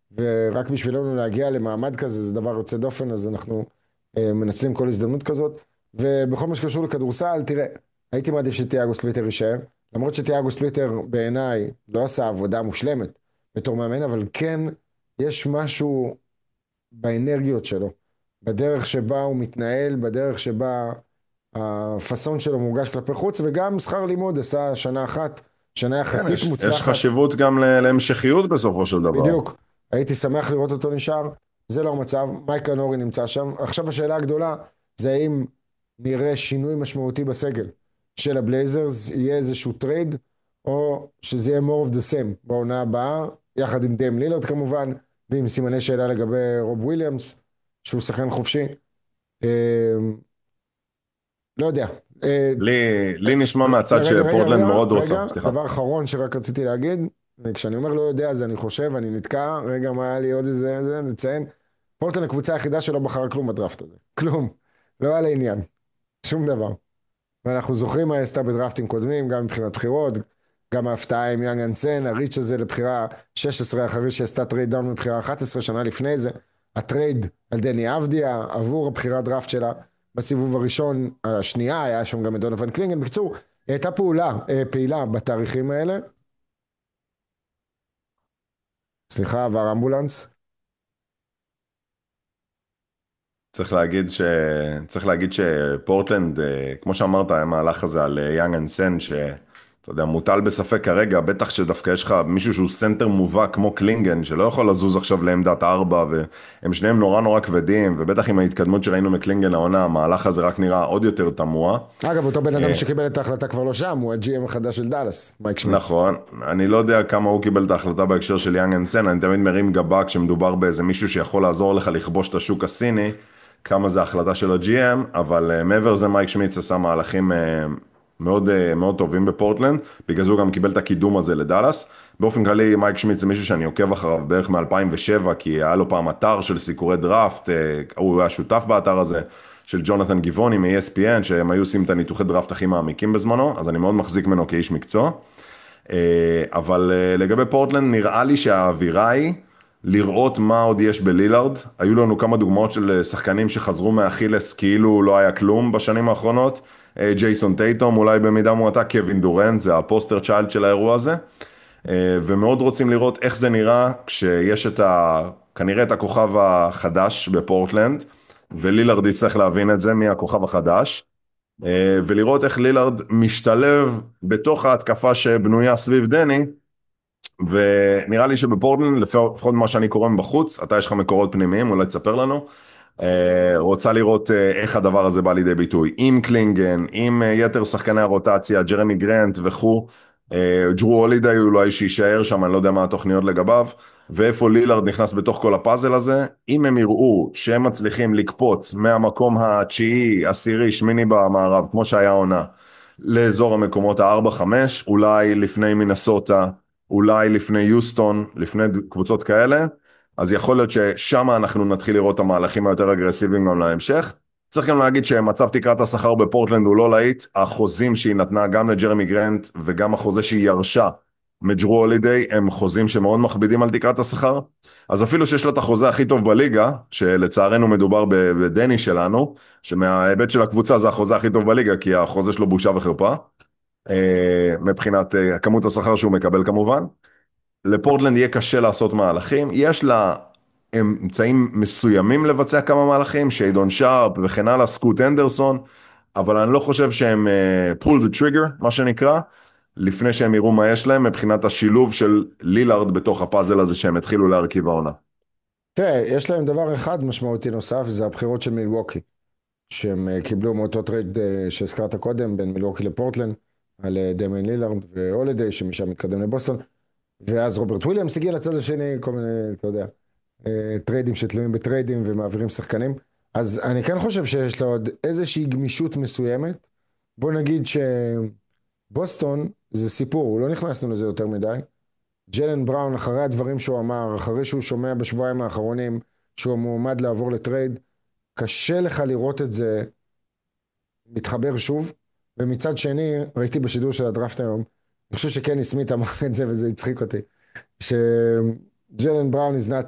ורק בשבילנו להגיע למעמד כזה זה דבר יוצא דופן, אז אנחנו מנצלים כל הזדמנות כזאת. ובכל מה שקשור לכדורסל, תראה, הייתי מעדיף שתיאגו ספליטר יישאר, למרות שתיאגו ספליטר בעיניי לא עשה עבודה מושלמת בתור מאמן, אבל כן יש משהו באנרגיות שלו, בדרך שבה הוא מתנהל, בדרך שבה הפאסון שלו מורגש כלפי חוץ, וגם שכר לימוד עשה שנה אחת, שנה כן, יחסית יש מוצלחת. חשיבות גם להמשכיות בסופו של דבר. בדיוק, הייתי שמח לראות אותו נשאר, זה לא המצב, מייקל נורי נמצא שם. עכשיו השאלה הגדולה זה האם נראה שינוי משמעותי בסגל של הבלייזרס, יהיה איזשהו טרייד, או שזה יהיה more of the same בעונה הבאה, יחד עם דיים לילרד כמובן, ועם סימני שאלה לגבי רוב וויליאמס, שהוא שחקן חופשי. אה, לא יודע. לי נשמע מהצד רגע, רגע, שפורטלנד רגע, מאוד רוצה, רגע, סליחה. דבר אחרון שרק רציתי להגיד, כשאני אומר לא יודע אז אני חושב, אני נתקע, רגע מה היה לי עוד איזה, נציין, פורטלנד הקבוצה היחידה שלא בחרה כלום בדראפט הזה, כלום, לא היה לעניין, שום דבר, ואנחנו זוכרים מה היא עשתה בדראפטים קודמים, גם מבחינת בחירות, גם ההפתעה עם יאן ינסן, הריץ' הזה לבחירה 16 אחרי שעשתה טרייד דאון מבחירה 11 שנה לפני זה, הטרייד על דני אבדיה עבור הבחירת דראפט שלה, בסיבוב הראשון, השנייה, היה שם גם את דונוvan קלינגן, בקיצור, היא הייתה פעילה בתאריכים האלה, סליחה, עבר אמבולנס, צריך להגיד שפורטלנד, כמו שאמרת, המהלך הזה על יאנג אנסן, שאתה יודע, מוטל בספק כרגע, בטח שדווקא יש לך מישהו שהוא סנטר מובהק כמו קלינגן, שלא יכול לזוז עכשיו לעמדת 4, והם שניהם נורא נורא כבדים, ובטח עם ההתקדמות שראינו מקלינגן לעונה, המהלך הזה רק נראה עוד יותר תמוה. אגב, אותו בן אדם שקיבל את ההחלטה כבר לא שם, הוא ה-GM החדש של דאלאס, מייק שמיץ. נכון, אני לא יודע כמה הוא קיבל את ההחלטה בהקשר של יאנג אנסן, אני תמיד מרים גבה כשמדובר באיזה מישהו שיכול לעזור לך לכבוש את השוק הסיני, כמה זה החלטה של ה-GM, אבל מעבר לזה מייק שמיץ עשה מהלכים מאוד, מאוד טובים בפורטלנד, בגלל זה הוא גם קיבל את הקידום הזה לדאלאס. באופן כללי מייק שמיץ זה מישהו שאני עוקב אחריו בערך מ-2007, כי היה לו פעם אתר של סיקורי דראפט, הוא היה שותף באתר הזה. של ג'ונתן גיבוני מ-ESPN, שהם היו עושים את הניתוחי דראפט הכי מעמיקים בזמנו, אז אני מאוד מחזיק ממנו כאיש מקצוע. אבל לגבי פורטלנד נראה לי שהאווירה היא לראות מה עוד יש בלילארד. היו לנו כמה דוגמאות של שחקנים שחזרו מאכילס כאילו לא היה כלום בשנים האחרונות. ג'ייסון טייטום, אולי במידה מועטה, קווין דורנט, זה הפוסטר צ'יילד של האירוע הזה. ומאוד רוצים לראות איך זה נראה כשיש כנראה את הכוכב החדש בפורטלנד, ולילארד יצטרך להבין את זה, מי הכוכב החדש. ולראות איך לילארד משתלב בתוך ההתקפה שבנויה סביב דני, ונראה לי שבפורטלנד, לפחות מה שאני קורא מבחוץ, אתה יש לך מקורות פנימיים, אולי תספר לנו, רוצה לראות איך הדבר הזה בא לידי ביטוי, עם קלינגן, עם יתר שחקני הרוטציה, ג'רמי גרנט וכו', ג'רו הולידיי אולי שיישאר שם, אני לא יודע מה התוכניות לגביו, ואיפה לילארד נכנס בתוך כל הפאזל הזה. אם הם יראו שהם מצליחים לקפוץ מהמקום התשיעי, עשירי, שמיני במערב, כמו שהיה עונה, לאזור המקומות ה-4-5, אולי לפני מינסוטה, אולי לפני יוסטון, לפני קבוצות כאלה, אז יכול להיות ששם אנחנו נתחיל לראות את המהלכים היותר אגרסיביים גם להמשך. צריך גם להגיד שמצב תקרת השכר בפורטלנד הוא לא להיט, החוזים שהיא נתנה גם לג'רמי גרנט וגם החוזה שהיא ירשה מג'רו הולידיי הם חוזים שמאוד מכבידים על תקרת השכר, אז אפילו שיש לה את החוזה הכי טוב בליגה, שלצערנו מדובר בדני שלנו, שמההיבט של הקבוצה זה החוזה הכי טוב בליגה, כי החוזה שלו בושה וחרפה, מבחינת כמות השכר שהוא מקבל כמובן. לפורטלנד יהיה קשה לעשות מהלכים, יש לה אמצעים מסוימים לבצע כמה מהלכים, שיידון שרפ וכן הלאה, סקוט אנדרסון, אבל אני לא חושב שהם pull the trigger, מה שנקרא, לפני שהם יראו מה יש להם, מבחינת השילוב של לילארד בתוך הפאזל הזה שהם התחילו להרכיב העונה. תראה, יש להם דבר אחד משמעותי נוסף, זה הבחירות של מילווקי, שהם קיבלו מאותו טרייד שהזכרת קודם, בין מילווקי לפורטלנד, על דמיין לילארד והולידיי, שמשם מתקדם לבוסטון, ואז רוברט וויליאמס הגיע לצד השני, כל מיני, אתה יודע, טריידים שתלויים בטריידים ומעבירים שחקנים. אז אני כן חושב שיש לה עוד איזושהי גמישות מסוימת. בוא נגיד שבוסטון זה סיפור, לא נכנסנו לזה יותר מדי. ג'לן בראון, אחרי הדברים שהוא אמר, אחרי שהוא שומע בשבועיים האחרונים שהוא מועמד לעבור לטרייד, קשה לך לראות את זה מתחבר שוב. ומצד שני, ראיתי בשידור של הדראפט היום, אני חושב שקני סמית אמר את זה וזה הצחיק אותי, שג'לן בראון is not